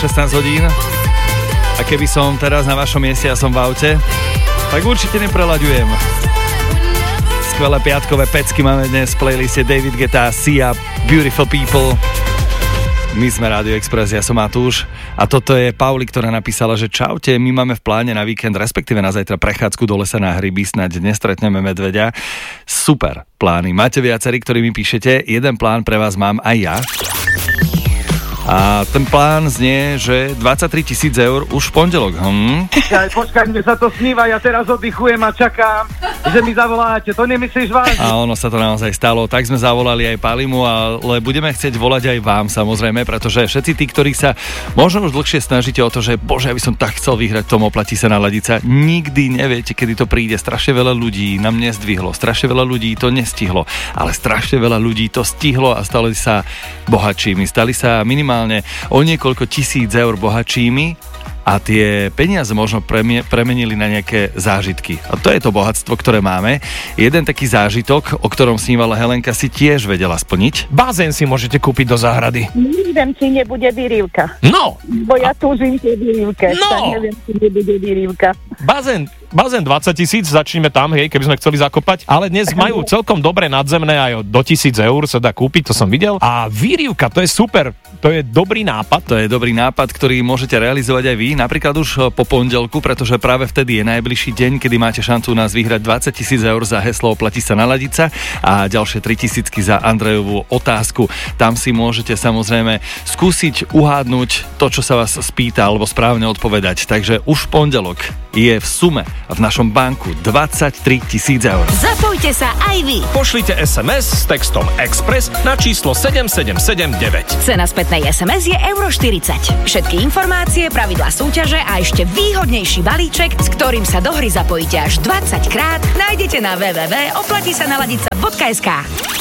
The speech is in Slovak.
16 hodín. A keby som teraz na vašom mieste a som v aute, tak určite neprelaďujem. Skvelé piatkové pecky máme dnes v playliste David Guetta, Sia, Beautiful People. My sme Radio Express, ja som Matúš a toto je Pauli, ktorá napísala, že čaute, my máme v pláne na víkend, respektíve na zajtra prechádzku do lesa na hryby, snáď dnes stretneme medveďa. Super plány. Máte viacerí, ktorí mi píšete, jeden plán pre vás mám aj ja. A ten plán znie, že 23 000 eur už v pondelok. Počkaj, mne sa to sníva, ja teraz oddychujem a čakám, že mi zavoláte, to nemyslíš vážne? A ono sa to naozaj stalo, tak sme zavolali aj Palimu, ale budeme chcieť volať aj vám samozrejme, pretože všetci tí, ktorí sa možno už dlhšie snažíte o to, že bože, ja by som tak chcel vyhrať v tom Oplatí sa naladiť sa, nikdy neviete, kedy to príde. Strašne veľa ľudí nám nezdvihlo, strašne veľa ľudí to nestihlo, ale strašne veľa ľudí to stihlo a stali sa bohatšími, stali sa minimálne o niekoľko tisíc eur bohatšími a tie peniaze možno premenili na nejaké zážitky. A to je to bohatstvo, ktoré máme. Jeden taký zážitok, o ktorom snívala Helenka, si tiež vedela splniť. Bazén si môžete kúpiť do záhrady. Neviem, či nebude vyrývka. No! Bo ja túžim tie vyrývke. No! Tak neviem, či nebude vyrývka. Bazén 20 000, začneme tam, hej, keby sme chceli zakopať, ale dnes majú celkom dobré nadzemné, aj do 1000 eur sa dá kúpiť, to som videl. A výrivka, to je super, to je dobrý nápad. To je dobrý nápad, ktorý môžete realizovať aj vy, napríklad už po pondelku, pretože práve vtedy je najbližší deň, kedy máte šancu u nás vyhrať 20 000 eur za heslo Oplatí sa naladiť sa a ďalšie 3 000 za Andrejovú otázku. Tam si môžete samozrejme skúsiť uhádnuť to, čo sa vás spýta, alebo správne odpovedať. Takže už v pondelok je v sume v našom banku 23 000 eur. Zapojte sa aj vy. Pošlite SMS s textom Express na číslo 7779. Cena spätnej SMS je €40. Všetky informácie, pravidlá súťaže a ešte výhodnejší balíček, s ktorým sa do hry zapojíte až 20 krát, nájdete na www.oplatisanaladica.sk.